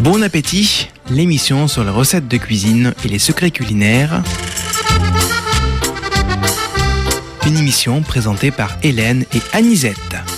Bon appétit, l'émission sur les recettes de cuisine et les secrets culinaires. Une émission présentée par Hélène et Anisette.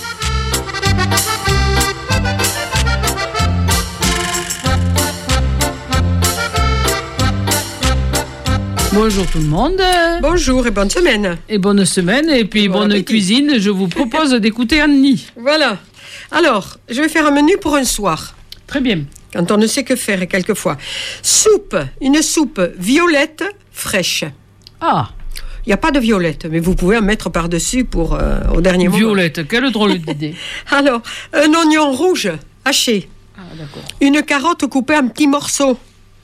Bonjour tout le monde. Bonjour et bonne semaine. Et bonne semaine et puis bonne appétit. Cuisine. Je vous propose d'écouter Annie. Voilà. Alors, je vais faire un menu pour un soir. Très bien. Quand on ne sait que faire quelquefois. Une soupe violette fraîche. Ah. Il n'y a pas de violette, mais vous pouvez en mettre par-dessus pour au dernier moment. Violette, quelle drôle d'idée. Alors, un oignon rouge haché. Ah, d'accord. Une carotte coupée en petits morceaux.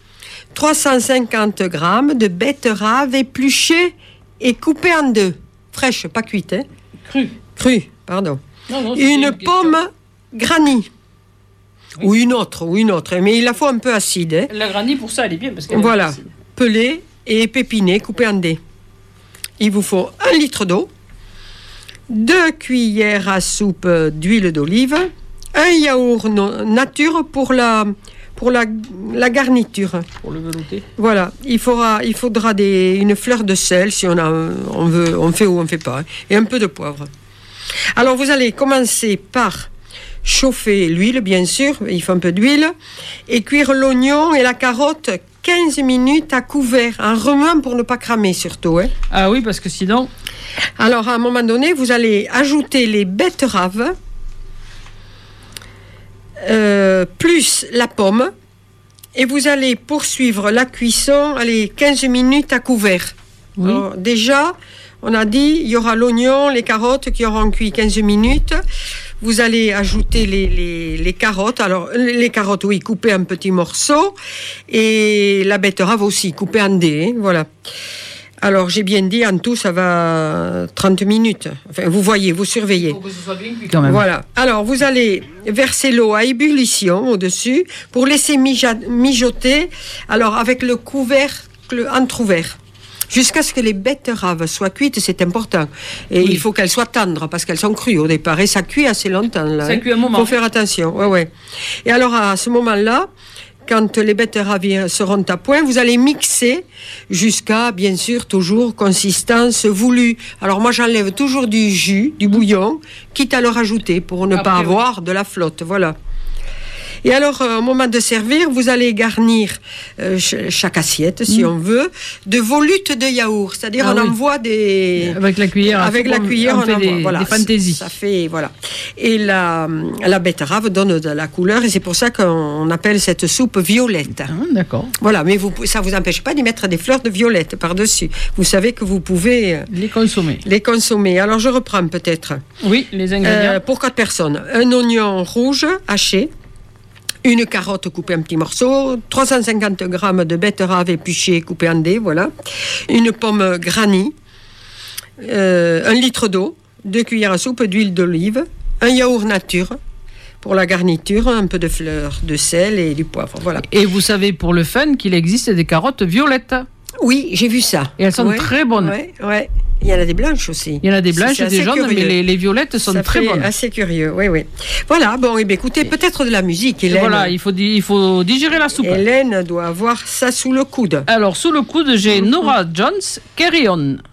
350 grammes de betterave épluchée et coupée en deux. Fraîche, pas cuite. Hein. Crue, pardon. Non, une pomme granny. Oui. Ou une autre, mais il la faut un peu acide. Hein. La granny, pour ça, elle est bien. Parce qu'elle voilà, est acide. Pelée et épépinée, coupée en dés. Il vous faut 1 litre d'eau, 2 cuillères à soupe d'huile d'olive, un yaourt nature pour la garniture. Pour le velouté. Voilà, il faudra une fleur de sel si on veut, on fait ou on ne fait pas, hein, et un peu de poivre. Alors vous allez commencer par chauffer l'huile, bien sûr, il faut un peu d'huile, et cuire l'oignon et la carotte 15 minutes à couvert, en remuant pour ne pas cramer surtout. Hein. Ah oui, parce que sinon... Alors à un moment donné, vous allez ajouter les betteraves, plus la pomme, et vous allez poursuivre la cuisson, 15 minutes à couvert. Oui. Alors, déjà, on a dit, il y aura l'oignon, les carottes qui auront cuit 15 minutes. Vous allez ajouter les carottes. Alors, les carottes, oui, coupées en petits morceaux. Et la betterave aussi, coupée en dés. Hein, voilà. Alors, j'ai bien dit, en tout, ça va 30 minutes. Enfin, vous voyez, vous surveillez. Il faut que ce soit bien cuit quand même. Voilà. Alors, vous allez verser l'eau à ébullition au-dessus pour laisser mijoter. Alors, avec le couvercle entrouvert. Jusqu'à ce que les betteraves soient cuites, c'est important. Et oui. Il faut qu'elles soient tendres, parce qu'elles sont crues au départ. Et ça cuit assez longtemps, là. Ça cuit un moment. Il faut faire attention. Ouais. Et alors, à ce moment-là, quand les betteraves seront à point, vous allez mixer jusqu'à, bien sûr, toujours consistance voulue. Alors, moi, j'enlève toujours du jus, du bouillon, quitte à le rajouter pour ne pas avoir de la flotte. Voilà. Et alors, au moment de servir, vous allez garnir chaque assiette, si on veut, de volutes de yaourt. C'est-à-dire, on envoie des... Avec la cuillère. Avec la cuillère, on envoie des fantaisies. Ça fait, voilà. Et la betterave donne de la couleur, et c'est pour ça qu'on appelle cette soupe violette. Ah, d'accord. Voilà, mais ça ne vous empêche pas d'y mettre des fleurs de violette par-dessus. Vous savez que vous pouvez... Les consommer. Alors, je reprends peut-être. Oui, les ingrédients. Pour 4 personnes. Un oignon rouge haché. Une carotte coupée en petits morceaux, 350 grammes de betterave épluchée coupée en dés, voilà. Une pomme granny, 1 litre d'eau, 2 cuillères à soupe d'huile d'olive, un yaourt nature pour la garniture, un peu de fleur de sel et du poivre, voilà. Et vous savez pour le fun qu'il existe des carottes violettes. Oui, j'ai vu ça. Et elles sont très bonnes. Ouais. Il y en a des blanches aussi. Il y en a des blanches et des jaunes, curieux. Mais les violettes sont très bonnes. Assez curieux, oui. Voilà, bon, écoutez, peut-être de la musique, Hélène. Voilà, il faut digérer la soupe. Hélène doit avoir ça sous le coude. Alors, sous le coude, j'ai Norah Jones, Carry On.